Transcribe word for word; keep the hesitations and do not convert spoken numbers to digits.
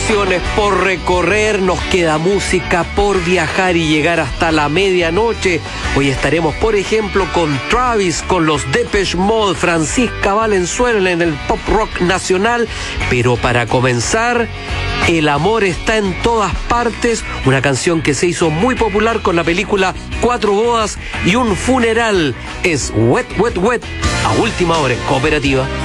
canciones por recorrer, nos queda música por viajar y llegar hasta la medianoche. Hoy estaremos, por ejemplo, con Travis, con los Depeche Mode, Francisca Valenzuela en el pop rock nacional. Pero para comenzar, El amor está en todas partes, una canción que se hizo muy popular con la película Cuatro bodas y un funeral. Es Wet, Wet, Wet, a última hora en Cooperativa.